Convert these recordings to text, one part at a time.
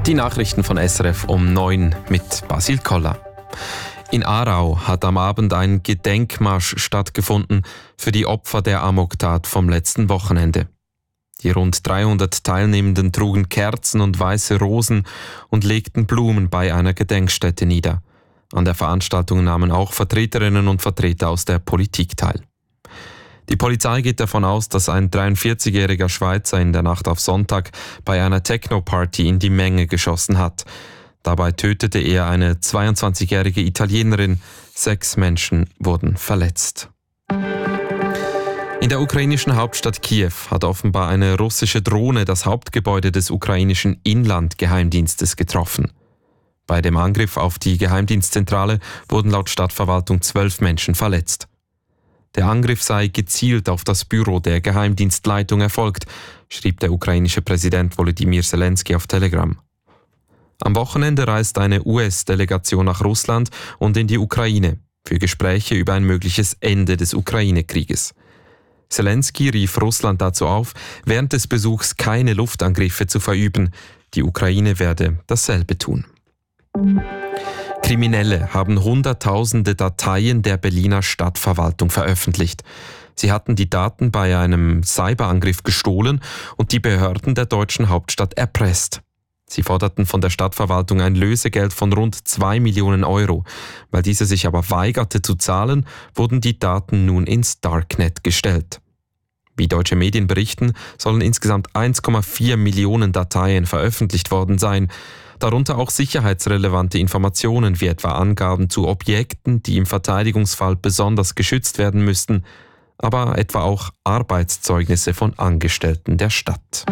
Die Nachrichten von SRF um 9 mit Basil Koller. In Aarau hat am Abend ein Gedenkmarsch stattgefunden für die Opfer der Amoktat vom letzten Wochenende. Die rund 300 Teilnehmenden trugen Kerzen und weiße Rosen und legten Blumen bei einer Gedenkstätte nieder. An der Veranstaltung nahmen auch Vertreterinnen und Vertreter aus der Politik teil. Die Polizei geht davon aus, dass ein 43-jähriger Schweizer in der Nacht auf Sonntag bei einer Techno-Party in die Menge geschossen hat. Dabei tötete er eine 22-jährige Italienerin. 6 Menschen wurden verletzt. In der ukrainischen Hauptstadt Kiew hat offenbar eine russische Drohne das Hauptgebäude des ukrainischen Inlandgeheimdienstes getroffen. Bei dem Angriff auf die Geheimdienstzentrale wurden laut Stadtverwaltung 12 Menschen verletzt. Der Angriff sei gezielt auf das Büro der Geheimdienstleitung erfolgt, schrieb der ukrainische Präsident Volodymyr Zelensky auf Telegram. Am Wochenende reist eine US-Delegation nach Russland und in die Ukraine für Gespräche über ein mögliches Ende des Ukraine-Krieges. Zelensky rief Russland dazu auf, während des Besuchs keine Luftangriffe zu verüben. Die Ukraine werde dasselbe tun. Kriminelle haben Hunderttausende Dateien der Berliner Stadtverwaltung veröffentlicht. Sie hatten die Daten bei einem Cyberangriff gestohlen und die Behörden der deutschen Hauptstadt erpresst. Sie forderten von der Stadtverwaltung ein Lösegeld von rund 2 Millionen Euro. Weil diese sich aber weigerte zu zahlen, wurden die Daten nun ins Darknet gestellt. Wie deutsche Medien berichten, sollen insgesamt 1,4 Millionen Dateien veröffentlicht worden sein. Darunter auch sicherheitsrelevante Informationen wie etwa Angaben zu Objekten, die im Verteidigungsfall besonders geschützt werden müssten, aber etwa auch Arbeitszeugnisse von Angestellten der Stadt.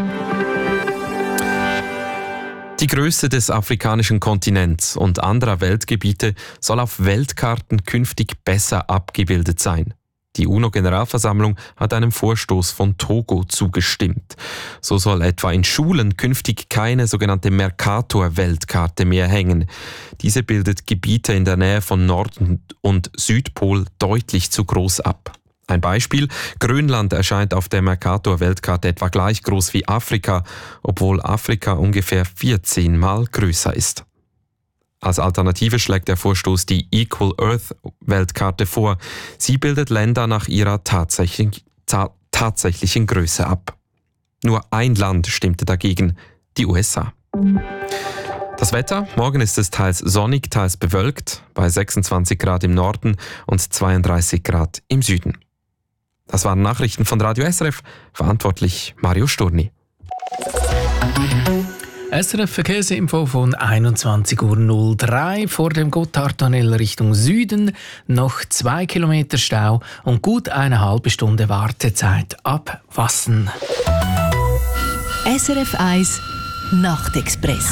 Die Größe des afrikanischen Kontinents und anderer Weltgebiete soll auf Weltkarten künftig besser abgebildet sein. Die UNO-Generalversammlung hat einem Vorstoß von Togo zugestimmt. So soll etwa in Schulen künftig keine sogenannte Mercator-Weltkarte mehr hängen. Diese bildet Gebiete in der Nähe von Nord- und Südpol deutlich zu groß ab. Ein Beispiel: Grönland erscheint auf der Mercator-Weltkarte etwa gleich groß wie Afrika, obwohl Afrika ungefähr 14 Mal größer ist. Als Alternative schlägt der Vorstoß die Equal Earth-Weltkarte vor. Sie bildet Länder nach ihrer tatsächlichen Größe ab. Nur ein Land stimmte dagegen: die USA. Das Wetter: Morgen ist es teils sonnig, teils bewölkt, bei 26 Grad im Norden und 32 Grad im Süden. Das waren Nachrichten von Radio SRF, verantwortlich Mario Sturni. SRF Verkehrsinfo von 21:03 Uhr. Vor dem Gotthardtunnel Richtung Süden noch 2 Kilometer Stau und gut eine halbe Stunde Wartezeit ab Wassen. SRF 1 Nachtexpress.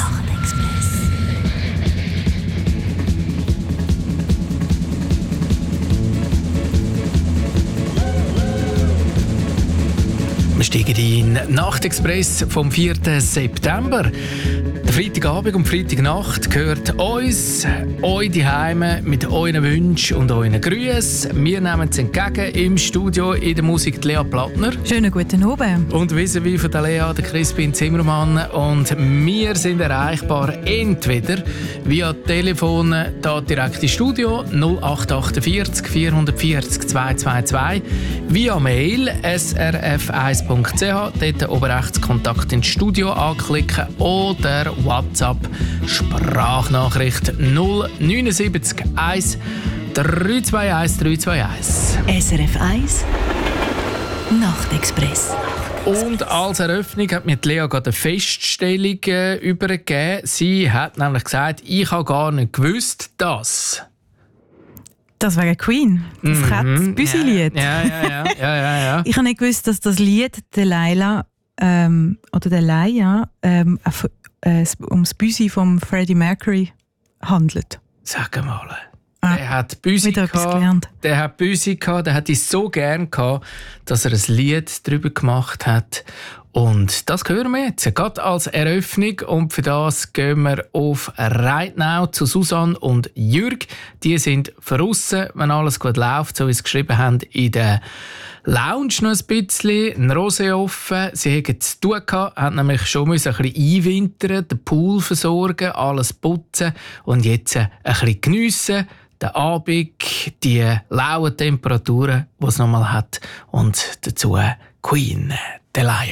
Wir steigen in den Nachtexpress vom 4. September. Der Freitagabend und Freitagnacht gehört uns, euch die Heime mit euren Wünschen und euren Grüßen. Wir nehmen es entgegen im Studio in der Musik Lea Plattner. Schönen guten Abend. Und vis-à-vis von der Lea, der Crispin Zimmermann. Und wir sind erreichbar entweder via Telefon da direkt ins Studio 0848 440 222, via Mail srf1.ch, dort oben rechts Kontakt ins Studio anklicken oder WhatsApp Sprachnachricht 079 1 321 321. SRF 1 Nachtexpress. Und als Eröffnung hat mir die Lea gerade eine Feststellung übergeben. Sie hat nämlich gesagt, ich habe gar nicht gewusst, dass... Das wäre Queen, das Katz-Büsi-Lied. Ja. Ich habe nicht gewusst, dass das Lied der Leila oder der Leia ums Büsi von Freddie Mercury handelt. Sag mal. Der hat Büsi wieder etwas gelernt. Der hat es so gern gehabt, dass er ein Lied darüber gemacht hat. Und das hören wir jetzt, gerade als Eröffnung. Und für das gehen wir auf Reitnau zu Susanne und Jürg. Die sind draussen, wenn alles gut läuft, so wie sie geschrieben haben, in der Lounge noch ein bisschen, ein Rosé offen. Sie hatten zu tun gehabt, haben nämlich schon ein bisschen einwintern, den Pool versorgen, alles putzen und jetzt ein bisschen geniessen. Den Abend, die lauen Temperaturen, die es nochmal hat. Und dazu Queen, Delia.